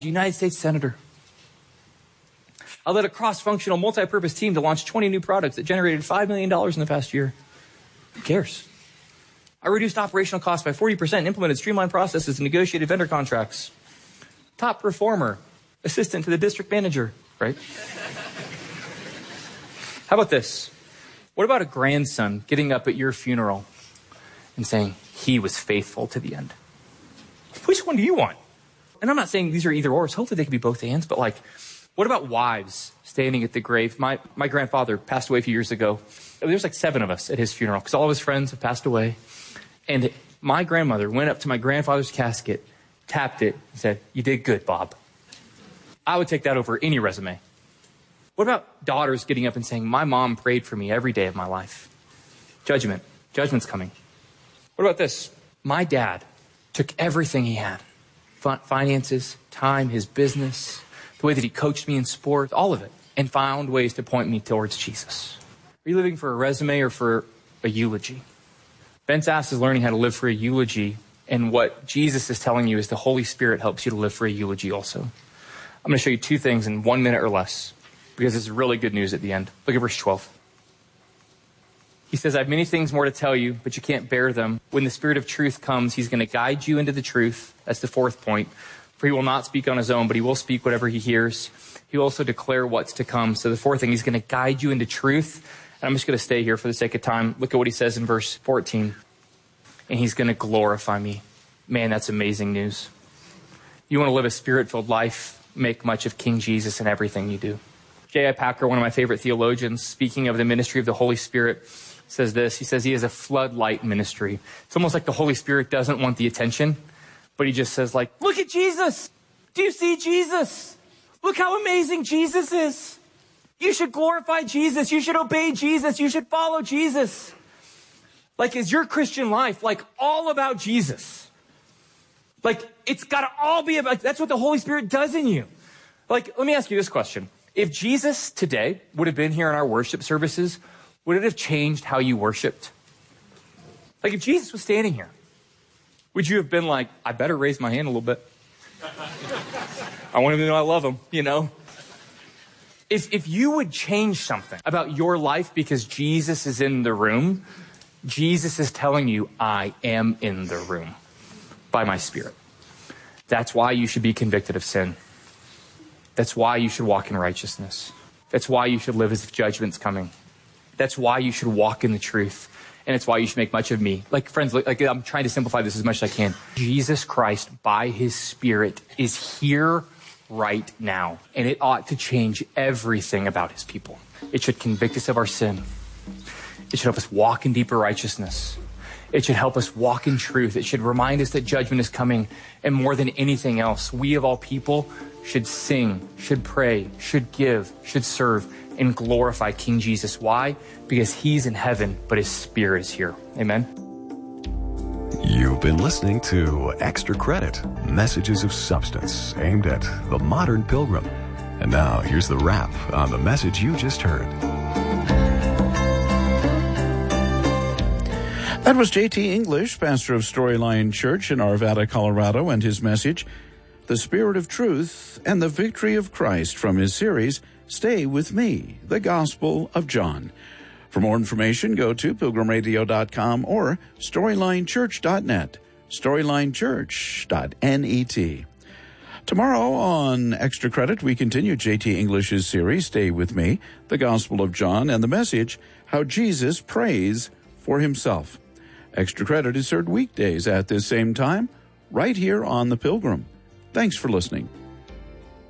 United States Senator. I led a cross-functional, multi-purpose team to launch 20 new products that generated $5 million in the past year. Who cares? I reduced operational costs by 40% and implemented streamlined processes and negotiated vendor contracts. Top performer, assistant to the district manager, right? How about this? What about a grandson getting up at your funeral and saying, he was faithful to the end? Which one do you want? And I'm not saying these are either ors. Hopefully they can be both ands. But what about wives standing at the grave? My grandfather passed away a few years ago. There's 7 of us at his funeral because all of his friends have passed away. And my grandmother went up to my grandfather's casket, tapped it, and said, you did good, Bob. I would take that over any resume. What about daughters getting up and saying, my mom prayed for me every day of my life? Judgment. Judgment's coming. What about this? My dad took everything he had, finances, time, his business, the way that he coached me in sport, all of it, and found ways to point me towards Jesus. Are you living for a resume or for a eulogy? Ben Sass is learning how to live for a eulogy, and what Jesus is telling you is the Holy Spirit helps you to live for a eulogy also. I'm going to show you 2 things in 1 minute or less, because this is really good news at the end. Look at verse 12. He says, I have many things more to tell you, but you can't bear them. When the Spirit of truth comes, he's going to guide you into the truth. That's the 4th point. For he will not speak on his own, but he will speak whatever he hears. He will also declare what's to come. So the 4th thing, he's going to guide you into truth. And I'm just going to stay here for the sake of time. Look at what he says in verse 14. And he's going to glorify me. Man, that's amazing news. You want to live a Spirit-filled life, make much of King Jesus in everything you do. J.I. Packer, one of my favorite theologians, speaking of the ministry of the Holy Spirit, says this. He says he has a floodlight ministry. It's almost like the Holy Spirit doesn't want the attention, but he just says look at Jesus. Do you see Jesus? Look how amazing Jesus is. You should glorify Jesus. You should obey Jesus. You should follow Jesus. Is your Christian life all about Jesus? It's got to all be about, that's what the Holy Spirit does in you. Let me ask you this question. If Jesus today would have been here in our worship services, would it have changed how you worshiped? If Jesus was standing here, would you have been I better raise my hand a little bit? I want him to know I love him, If you would change something about your life because Jesus is in the room, Jesus is telling you, I am in the room by my Spirit. That's why you should be convicted of sin. That's why you should walk in righteousness. That's why you should live as if judgment's coming. That's why you should walk in the truth. And it's why you should make much of me. Friends, I'm trying to simplify this as much as I can. Jesus Christ, by his Spirit, is here right now. And it ought to change everything about his people. It should convict us of our sin. It should help us walk in deeper righteousness. It should help us walk in truth. It should remind us that judgment is coming. And more than anything else, we of all people should sing, should pray, should give, should serve, and glorify King Jesus. Why? Because he's in heaven, but his Spirit is here. Amen. You've been listening to Extra Credit, messages of substance aimed at the modern pilgrim. And now here's the wrap on the message you just heard. That was J.T. English, pastor of Storyline Church in Arvada, Colorado, and his message, The Spirit of Truth and the Victory of Christ, from his series, Stay With Me, the Gospel of John. For more information, go to pilgrimradio.com or storylinechurch.net, storylinechurch.net. Tomorrow on Extra Credit, we continue J.T. English's series, Stay With Me, the Gospel of John, and the message, How Jesus Prays for Himself. Extra Credit is heard weekdays at this same time, right here on The Pilgrim. Thanks for listening.